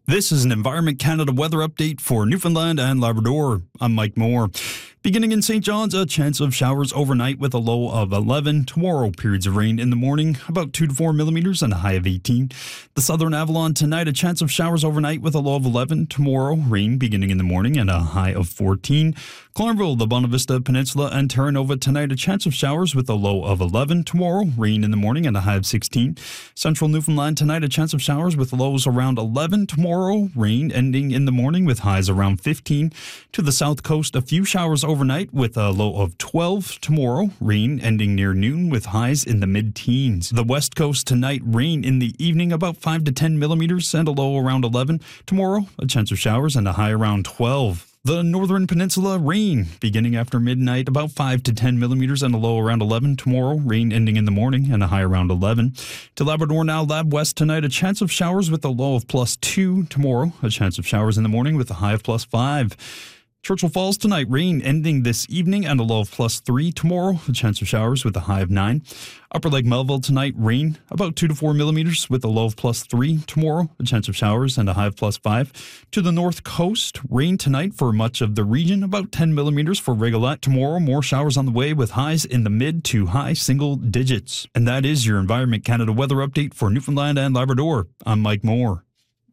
This is an Environment Canada weather update for Newfoundland and Labrador. I'm Mike Moore. Beginning in St. John's, a chance of showers overnight with a low of 11. Tomorrow, periods of rain in the morning, about 2 to 4 millimeters and a high of 18. The Southern Avalon tonight, a chance of showers overnight with a low of 11. Tomorrow, rain beginning in the morning and a high of 14. Clarnville, the Bonavista Peninsula and Terra Nova tonight, a chance of showers with a low of 11. Tomorrow, rain in the morning and a high of 16. Central Newfoundland tonight, a chance of showers with lows around 11. Tomorrow, rain ending in the morning with highs around 15. To the south coast, a few showers overnight with a low of 12. Tomorrow, rain ending near noon with highs in the mid-teens. The west coast tonight, rain in the evening about 5 to 10 millimeters and a low around 11. Tomorrow, a chance of showers and a high around 12. The northern peninsula, rain beginning after midnight, about 5 to 10 millimeters and a low around 11. Tomorrow, rain ending in the morning and a high around 11. To Labrador now, Lab West tonight, a chance of showers with a low of +2. Tomorrow, a chance of showers in the morning with a high of +5. Churchill Falls tonight, rain ending this evening and a low of +3. Tomorrow, a chance of showers with a high of 9. Upper Lake Melville tonight, rain about 2 to 4 millimeters with a low of +3. Tomorrow, a chance of showers and a high of +5. To the north coast, rain tonight for much of the region, about 10 millimeters for Rigolette. Tomorrow, more showers on the way with highs in the mid to high single digits. And that is your Environment Canada weather update for Newfoundland and Labrador. I'm Mike Moore.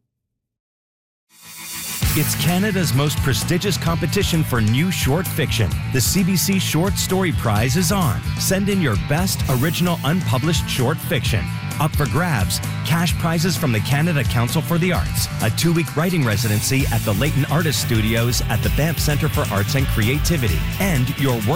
It's Canada's most prestigious competition for new short fiction. The CBC Short Story Prize is on. Send in your best original unpublished short fiction. Up for grabs, cash prizes from the Canada Council for the Arts, a 2-week writing residency at the Leighton Artist Studios at the Banff Centre for Arts and Creativity, and your work